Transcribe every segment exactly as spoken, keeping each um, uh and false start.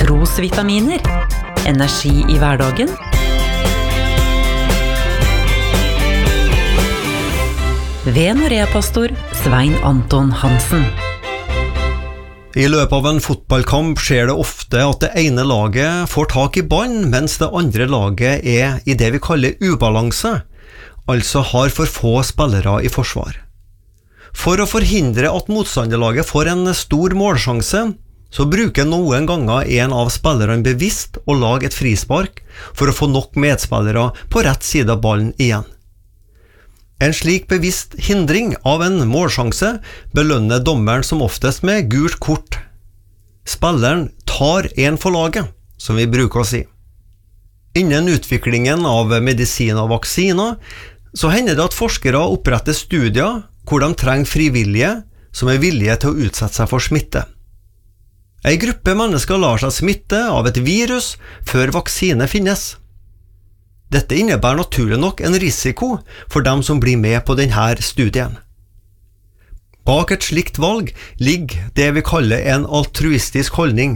Trosvitaminer. Energi i hverdagen. Ved Norea-pastor Svein Anton Hansen. I løpet av en fotballkamp skjer det ofte at det ene laget får tak i ballen, mens det andre laget er i det vi kaller ubalanse, altså har for få spillere i forsvar. For å forhindre at motstanderlaget får en stor målsjanse, så bruker noen ganger en av spillerne bevisst å lage et frispark for å få nok medspillere på rett side av ballen igjen. En slik bevisst hindring av en målsjanse belønner dommeren som oftest med gult kort. Spilleren tar en for laget, som vi bruker å si. Innen utviklingen av medisin og vaksiner, så hender det at forskere oppretter studier hvor de trenger frivillige som er villige til å utsette seg for smitte. En gruppe mennesker lar seg smitte av et virus før vaksine finnes. Dette innebærer naturlig nok en risiko for dem som blir med på denne studien. Bak et slikt valg ligger det vi kaller en altruistisk holdning.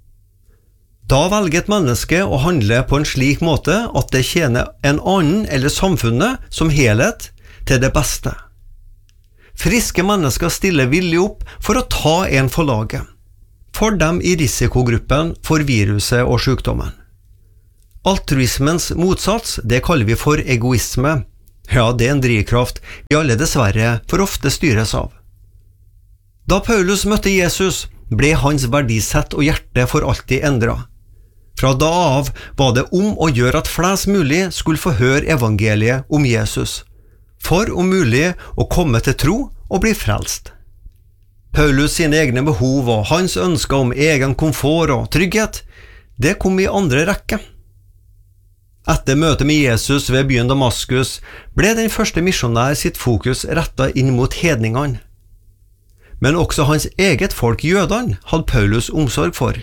Da velger et menneske å handle på en slik måte at det tjener en annen eller samfunnet som helhet til det beste. Friske mennesker stiller villig opp for å ta en for laget, for dem i risikogruppen for viruset og sykdommen. Altruismens motsats, det kaller vi for egoisme. Ja, det er en drivkraft vi alle dessverre for ofte styres av. Da Paulus møtte Jesus, ble hans verdisett og hjerte for alltid endret. Fra da av var det om å gjøre at flest mulig skulle få høre evangeliet om Jesus, for om mulig å komme til tro og bli frelst. Paulus sine egne behov og hans ønsker om egen komfort og trygghet, det kom i andre rekke. Etter møtet med Jesus ved byen Damaskus ble den første misjonær sitt fokus rettet inn mot hedningene. Men også hans eget folk, jødene, hadde Paulus omsorg for.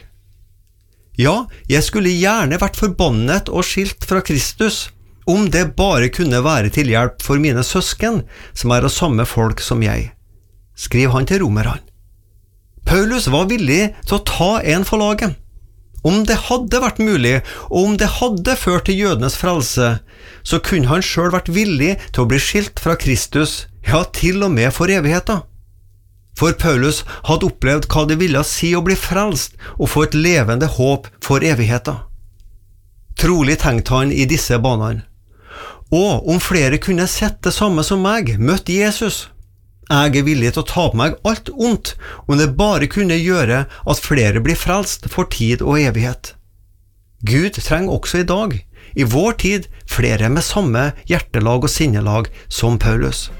Ja, jeg skulle gjerne vært forbannet og skilt fra Kristus, om det bare kunne være til hjelp for mine søsken, som er av samme folk som jeg, skriver han til romerne. Paulus var villig til å ta en for laget. Om det hadde vært mulig, og om det hadde ført til jødenes frelse, så kunne han selv vært villig til å bli skilt fra Kristus, ja, til og med for evigheten. For Paulus hadde opplevd hva det ville si å bli frelst og få et levende håp for evigheten. Trolig tenkte han i disse banene. Og om flere kunne sett det samme som meg, møtt Jesus. Jeg er villig til å ta på meg alt ondt, om det bare kunne gjøre at flere blir frelst for tid og evighet. Gud trenger også i dag, i vår tid, flere med samme hjertelag og sinnelag som Paulus.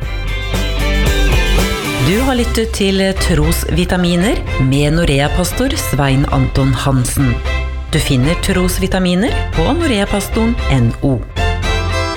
Du har lyttet til Trosvitaminer med Norea-pastor Svein Anton Hansen. Du finner Trosvitaminer på noreapastoren punktum no.